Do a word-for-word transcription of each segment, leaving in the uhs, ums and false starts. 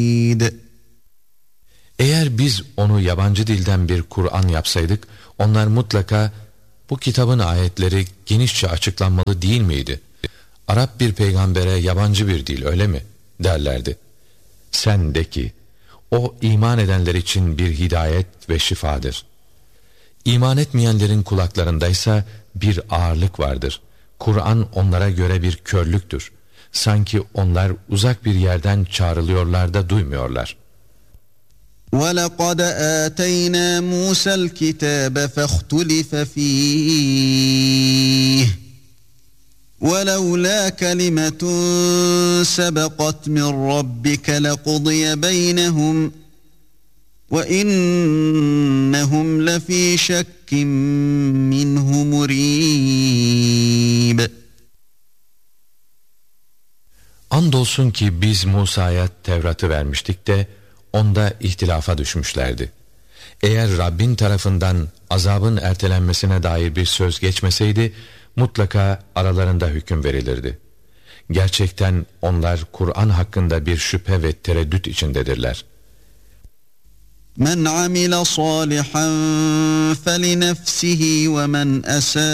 Eğer biz onu yabancı dilden bir Kur'an yapsaydık, onlar mutlaka bu kitabın ayetleri genişçe açıklanmalı değil miydi? Arap bir peygambere yabancı bir dil öyle mi? Derlerdi. Sen de ki, o iman edenler için bir hidayet ve şifadır. İman etmeyenlerin kulaklarındaysa bir ağırlık vardır. Kur'an onlara göre bir körlüktür. Sanki onlar uzak bir yerden çağrılıyorlar da duymuyorlar. وَلَقَدْ آتَيْنَا مُوسَى الْكِتَابَ فَاخْتُلِفَ فِيهِ وَلَوْلَا كَلِمَةٌ سَبَقَتْ مِنْ رَبِّكَ لَقُضِيَ بَيْنَهُمْ وَإِنَّهُمْ لَفِي شَكٍّ مِّنْهُ مُرِيبٍ. Andolsun ki biz Musa'ya Tevrat'ı vermiştik de onda ihtilafa düşmüşlerdi. Eğer Rabbin tarafından azabın ertelenmesine dair bir söz geçmeseydi, mutlaka aralarında hüküm verilirdi. Gerçekten onlar Kur'an hakkında bir şüphe ve tereddüt içindedirler. Men amila salihan felinefsihi ve men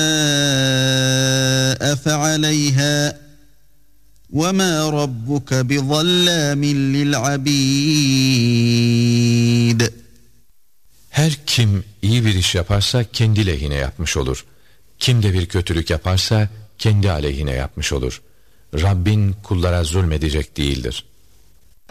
esâe fealeyhâ ve mâ rabbuke bizallâmin lil'abîd. Her kim iyi bir iş yaparsa kendi lehine yapmış olur. Kim de bir kötülük yaparsa kendi aleyhine yapmış olur. Rabbin kullara zulmedecek değildir.